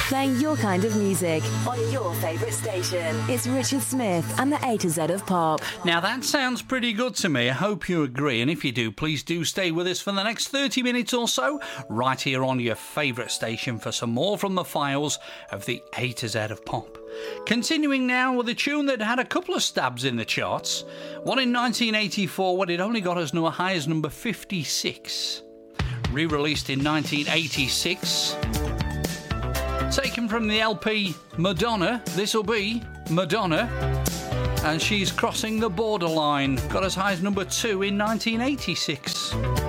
Playing your kind of music on your favourite station. It's Richard Smith and the A to Z of Pop. Now that sounds pretty good to me. I hope you agree, and if you do, please do stay with us for the next 30 minutes or so, right here on your favourite station for some more from the files of the A to Z of Pop. Continuing now with a tune that had a couple of stabs in the charts. One in 1984 when it only got as high as number 56. Re-released in 1986. Taken from the LP Madonna, this'll be Madonna. And she's crossing the borderline. Got as high as number 2 in 1986.